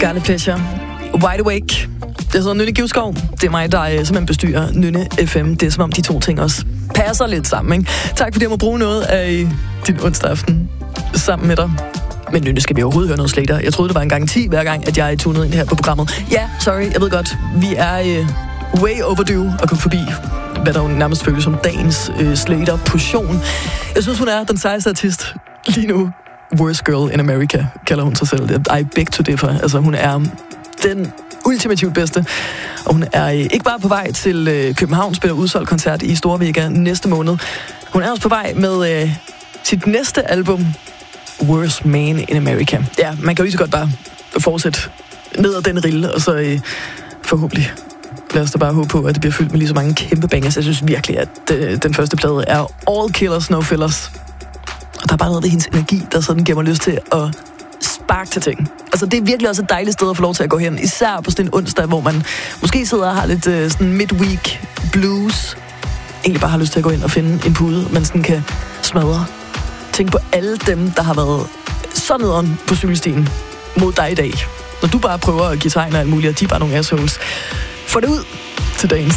Garnet Pleasure. Wide Awake. Det er sådan Nynne Givskov. Det er mig, der simpelthen bestyrer Nynne FM. Det er som om de to ting også passer lidt sammen, ikke? Tak fordi jeg må bruge noget af din onsdag aften sammen med dig. Men Nynne, skal vi overhovedet høre noget Slater? Jeg troede, det var en garanti hver gang, at jeg er tunet ind her på programmet. Ja, sorry, jeg ved godt. Vi er way overdue at komme forbi, hvad der jo nærmest føles som dagens Slater-portion. Jeg synes, hun er den sejeste artist lige nu. Worst Girl in America, kalder hun sig selv. I beg to differ. Altså, hun er den ultimativt bedste. Og hun er ikke bare på vej til København, spiller udsolgt koncert i Storvega næste måned. Hun er også på vej med sit næste album, Worst Man in America. Ja, man kan jo lige så godt bare fortsætte ned ad den rille, og så forhåbentlig lad os da bare håbe på, at det bliver fyldt med lige så mange kæmpe bangers. Jeg synes virkelig, at den første plade er all killers, no fillers. Og der er bare noget af hendes energi, der sådan giver mig lyst til at sparke til ting. Altså, det er virkelig også et dejligt sted at få lov til at gå hen. Især på sådan en onsdag, hvor man måske sidder og har lidt sådan midweek blues. Egentlig bare har lyst til at gå ind og finde en pude, man sådan kan smadre. Tænk på alle dem, der har været så nederen på cykelstien mod dig i dag. Når du bare prøver at give tegn og alt muligt, og de er bare nogle assholes. Få det ud til dagens